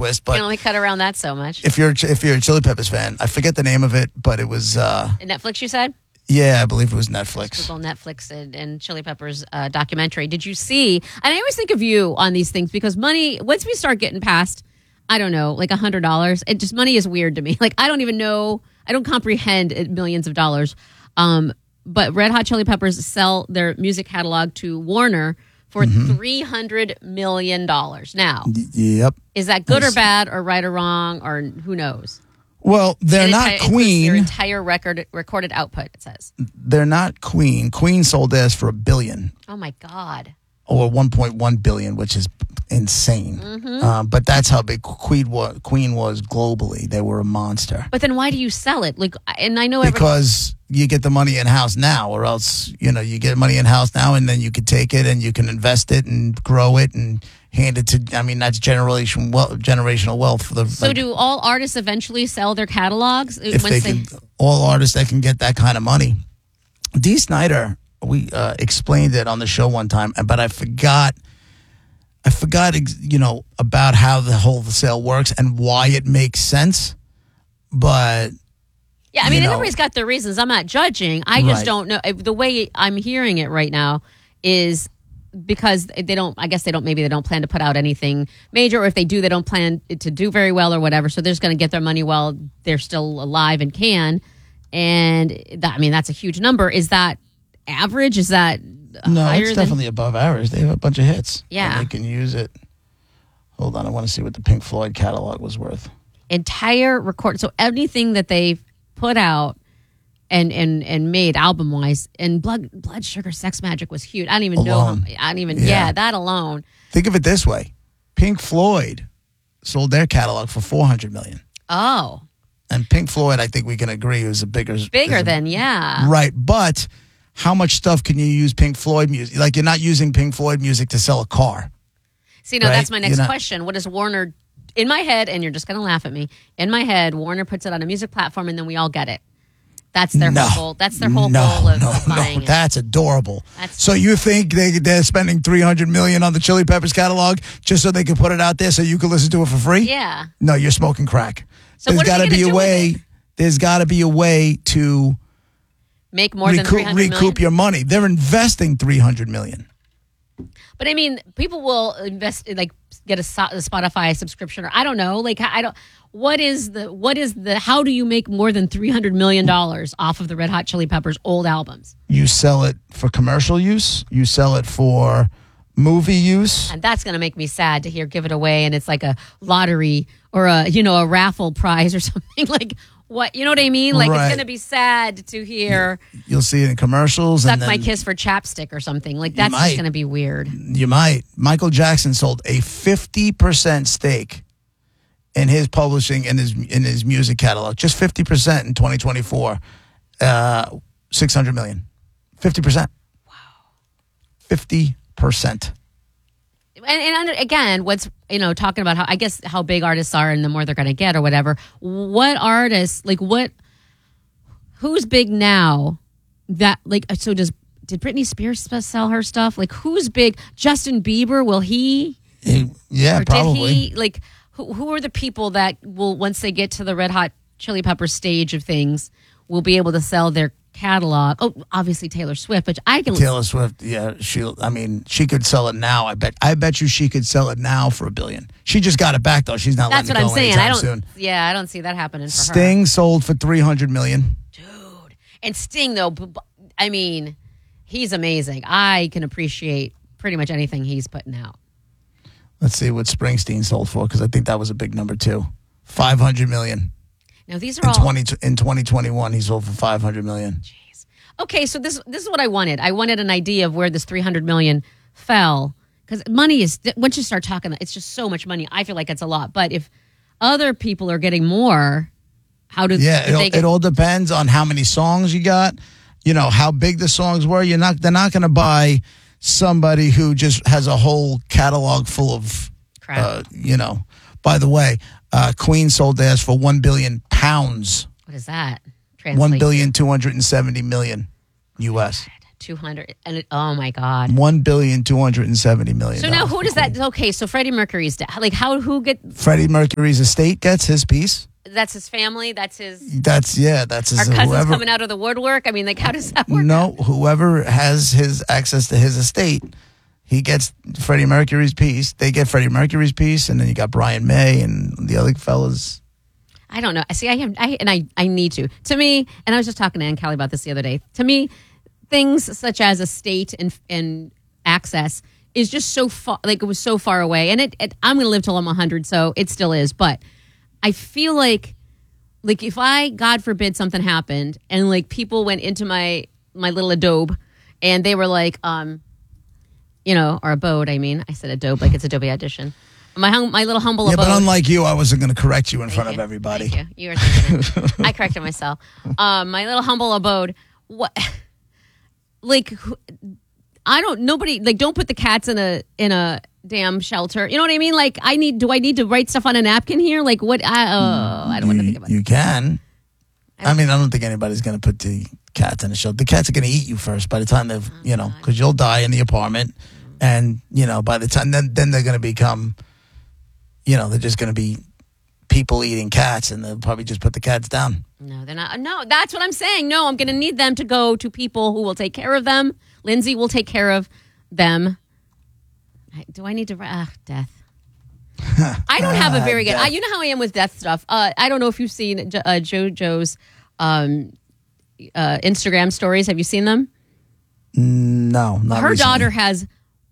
twist, You but can only cut around that so much. if you're a Chili Peppers fan, I forget the name of it, but it was Netflix, you said? yeah, I believe it was Netflix. Google Netflix and Chili Peppers documentary. Did you see? And I always think of you on these things because money. Once we start getting past, I don't know, like $100, it just money is weird to me. Like I don't even know. I don't comprehend millions of dollars. But Red Hot Chili Peppers sell their music catalog to Warner for $300 million. Now, Yep. is that good or bad or right or wrong or who knows? Well, they're not Their Queen. entire recorded output, it says. They're not Queen. Queen sold theirs for $1 billion. Oh, my God. Or 1.1 billion, which is insane. But that's how big Queen was globally. They were a monster. But then why do you sell it? Like, and I know Because you get the money in house now, or else you get money in house now, and then you can take it and you can invest it and grow it and hand it to. I mean, that's generational wealth for the. So, do all artists eventually sell their catalogs? If they can, all artists that can get that kind of money. Dee Snider. We explained it on the show one time, but I forgot, about how the whole sale works and why it makes sense. But yeah, I mean, everybody's got their reasons. I'm not judging. I just don't know. The way I'm hearing it right now is because they don't. I guess they don't. Maybe they don't plan to put out anything major, or if they do, they don't plan to do very well or whatever. So they're just going to get their money while they're still alive and can. And that's a huge number. Is that average? Is that higher? It's definitely above average. They have a bunch of hits. Yeah, and they can use it. Hold on, I want to see what the Pink Floyd catalog was worth. Entire record. So anything that they've put out and made album wise, and Blood Sugar Sex Magic was huge. I don't even know. Yeah, that alone. Think of it this way: Pink Floyd sold their catalog for $400 million. Oh. And Pink Floyd, I think we can agree, is bigger than, yeah. Right, but how much stuff can you use Pink Floyd music? Like, you're not using Pink Floyd music to sell a car. See, no, that's my next question. What does Warner, in my head, and you're just going to laugh at me, in my head, Warner puts it on a music platform and then we all get it. That's their whole goal. That's their whole goal of buying it. That's adorable. So you think they're spending $300 million on the Chili Peppers catalog just so they can put it out there so you can listen to it for free? Yeah. No, you're smoking crack. So there's got to be a way. There's got to be a way to make more than recoup your money. They're investing $300 million. But I mean, people will invest, like get a Spotify subscription, or I don't know. Like what is the? How do you make more than $300 million off of the Red Hot Chili Peppers old albums? You sell it for commercial use. You sell it for movie use. And that's going to make me sad to hear give it away, and it's like a lottery or a raffle prize or something like. What, you know what I mean? Like, It's going to be sad to hear. You'll see it in commercials. Suck my kiss for chapstick or something. Like, that's just going to be weird. You might. Michael Jackson sold a 50% stake in his publishing, in his music catalog. Just 50% in 2024. $600 million. 50%. Wow. 50%. And again, what's, talking about how big artists are and the more they're going to get or whatever. What artists, who's big now that, did Britney Spears sell her stuff? Like, who's big? Justin Bieber, will he? Yeah, probably. Did he? Who are the people that will, once they get to the Red Hot Chili Pepper stage of things, will be able to sell their catalog? Oh, obviously Taylor Swift, but Taylor Swift, yeah, she could sell it now. I bet you she could sell it now for $1 billion. She just got it back though. She's not. That's letting what it I'm go saying. soon. Yeah, I don't see that happening. For Sting sold for $300 million. Dude, and Sting though, I mean, he's amazing. I can appreciate pretty much anything he's putting out. Let's see what Springsteen sold for, because I think that was a big number too. $500 million. Now these are in 2021, he sold for $500 million. Jeez. Okay, so this is what I wanted. I wanted an idea of where this $300 million fell, because money is, once you start talking, it's just so much money. I feel like it's a lot. But if other people are getting more, how do it all depends on how many songs you got. How big the songs were. They're not going to buy somebody who just has a whole catalog full of crap. By the way, Queen sold theirs for £1 billion. What is that? $1,270,000,000 US. 200 and oh my God, $1,270,000,000. So now who does that? Okay, so Freddie Mercury's like who get Freddie Mercury's estate gets his piece. That's his family. That's his. That's his. Our cousins whoever, coming out of the woodwork. I mean, like, how does that work? No, whoever has his access to his estate, he gets Freddie Mercury's piece. They get Freddie Mercury's piece, and then you got Brian May and the other fellas. I don't know. See, I need to. To me, and I was just talking to Ann Callie about this the other day. To me, things such as estate and access is just so far. Like it was so far away, and I'm going to live till I'm 100, so it still is, but. I feel like if I, God forbid, something happened and like people went into my little Adobe and they were like, or abode. I mean, I said Adobe like it's Adobe Audition. My little humble abode. Yeah, but unlike you, I wasn't going to correct you in front of everybody. Thank you. You were thinking it. I corrected myself. My little humble abode. What? Like, nobody like don't put the cats in a damn shelter. You know what I mean? Like do I need to write stuff on a napkin here? Like what? I don't want to think about it. You can. I don't think anybody's going to put the cats in a shelter. The cats are going to eat you first by the time they've, because you'll die in the apartment. And, by the time, then they're going to become, they're just going to be people eating cats and they'll probably just put the cats down. No, they're not. No, that's what I'm saying. No, I'm going to need them to go to people who will take care of them. Lindsay will take care of them. Do I need to death? I don't have a very good. You know how I am with death stuff. I don't know if you've seen JoJo's Instagram stories. Have you seen them? No, not Her recently. daughter has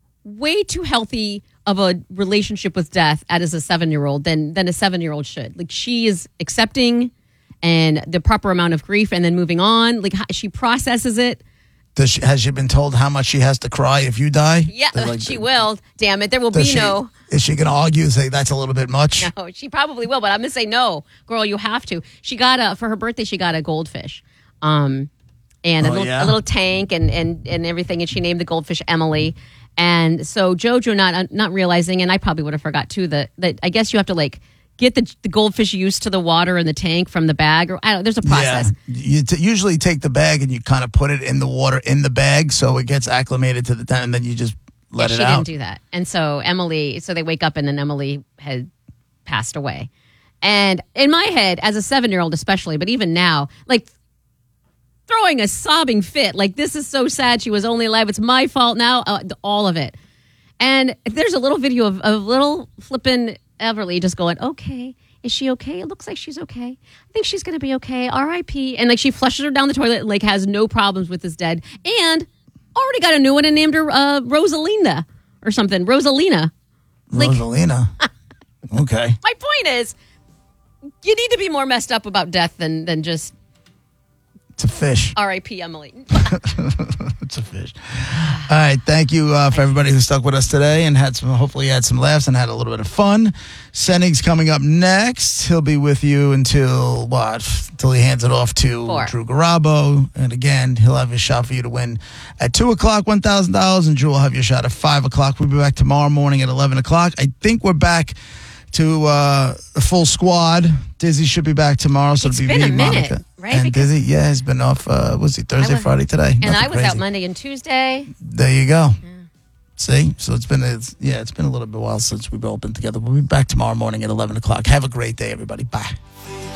way too healthy of a relationship with death as a 7-year-old than a 7-year-old should. Like she is accepting and the proper amount of grief and then moving on. Like she processes it. Has she been told how much she has to cry if you die? Yeah, she will. Damn it. There will be no. Is she going to argue and say that's a little bit much? No, she probably will, but I'm going to say no. Girl, you have to. She got for her birthday, she got a goldfish. And a little tank and everything. And she named the goldfish Emily. And so JoJo not realizing, and I probably would have forgot too, that I guess you have to like get the goldfish used to the water in the tank from the bag, or I don't know, there's a process. Yeah. You usually take the bag and you kind of put it in the water in the bag so it gets acclimated to the tank, and then you just let it out. She didn't do that. And so they wake up and then Emily had passed away. And in my head, as a 7-year-old especially, but even now, like throwing a sobbing fit, like this is so sad, she was only alive, it's my fault now, all of it. And there's a little video of little flippin' Everly just going, okay, is she okay? It looks like she's okay. I think she's going to be okay. R.I.P. And like she flushes her down the toilet, like has no problems with this dead, and already got a new one and named her Rosalina or something. Rosalina. Rosalina. Okay. My point is, you need to be more messed up about death than just. It's a fish. R.I.P. Emily. It's a fish. All right. Thank you for everybody who stuck with us today and hopefully had some laughs and had a little bit of fun. Sennig's coming up next. He'll be with you until he hands it off to 4. Drew Garabo. And again, he'll have his shot for you to win at 2 o'clock, $1,000. And Drew will have your shot at 5 o'clock. We'll be back tomorrow morning at 11 o'clock. I think we're back to the full squad. Dizzy should be back tomorrow, so It's it'll be been me, a minute, Monica, right? and Because- Dizzy. Yeah, he's been off. Was he Thursday, Friday, today? And Nothing I was out crazy. Monday and Tuesday. There you go. Yeah. See, so it's been a little bit while since we've all been together. We'll be back tomorrow morning at 11 o'clock. Have a great day, everybody. Bye.